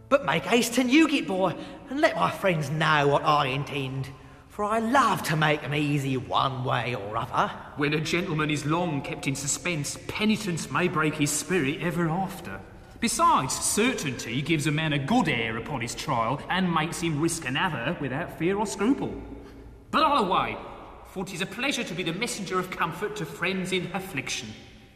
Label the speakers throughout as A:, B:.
A: But make haste to Newgate, boy, and let my friends know what I intend. For I love to make 'em easy one way or other.
B: When a gentleman is long kept in suspense, penitence may break his spirit ever after. Besides, certainty gives a man a good air upon his trial and makes him risk another without fear or scruple. But I'll away, for 'tis a pleasure to be the messenger of comfort to friends in affliction.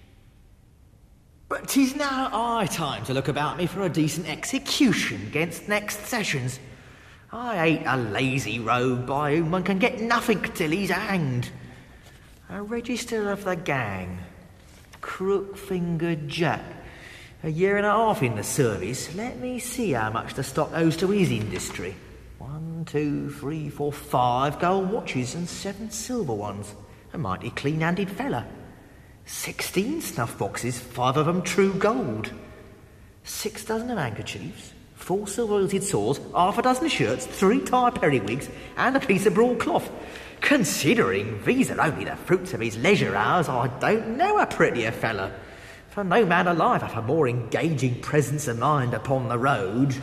A: But 'tis now high time to look about me for a decent execution against next sessions. I ain't a lazy rogue by whom one can get nothing till he's hanged. A register of the gang. Crook-fingered Jack. A year and a half in the service. Let me see how much the stock owes to his industry. 1, 2, 3, 4, 5 gold watches and 7 silver ones. A mighty clean-handed fella. 16 snuff boxes, 5 of them true gold. 6 dozen of handkerchiefs, 4 silver-hilted swords, half a dozen shirts, 3 tie periwigs, and a piece of broadcloth. Considering these are only the fruits of his leisure hours, I don't know a prettier fella. For no man alive hath a more engaging presence of mind upon the road.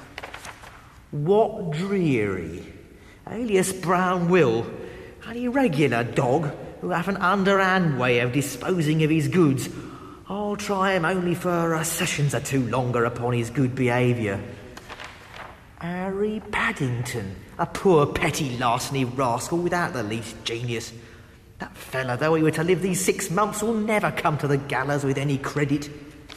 A: Wat Dreary, alias Brown Will, an irregular dog who hath an underhand way of disposing of his goods. I'll try him only for a sessions or 2 longer upon his good behaviour. Harry Paddington, a poor petty larceny rascal without the least genius. That fella, though he were to live these 6 months, will never come to the gallows with any credit.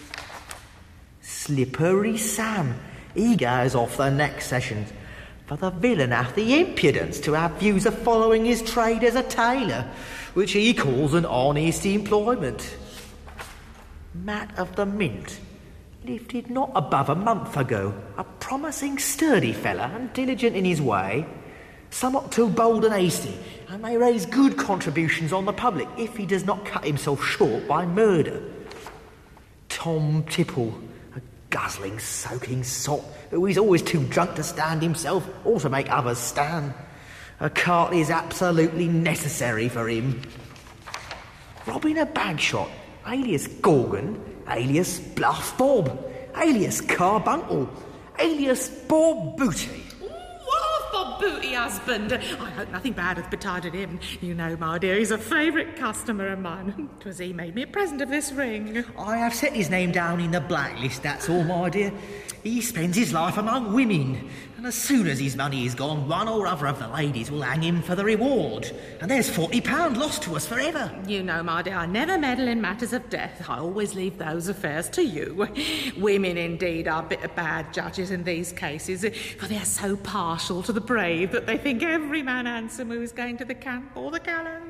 A: Slippery Sam, he goes off the next sessions, for the villain hath the impudence to have views of following his trade as a tailor, which he calls an honest employment. Matt of the Mint, lifted not above a month ago, a promising sturdy fella and diligent in his way, somewhat too bold and hasty, and may raise good contributions on the public if he does not cut himself short by murder. Tom Tipple, a guzzling, soaking sot who is always too drunk to stand himself or to make others stand. A cart is absolutely necessary for him. Robbing a bagshot, alias Gorgon, alias Bluff Bob, alias Carbuncle, alias Bob Booty.
C: Bob Booty, husband. I hope nothing bad hath betided him. You know, my dear, he's a favourite customer of mine. 'Twas he made me a present of this ring.
A: I have set his name down in the blacklist, that's all, my dear. He spends his life among women, and as soon as his money is gone, one or other of the ladies will hang him for the reward, and there's £40 lost to us forever.
C: You know, my dear, I never meddle in matters of death. I always leave those affairs to you. Women, indeed, are bitter bad judges in these cases, for they are so partial to the brave that they think every man handsome who is going to the camp or the gallows.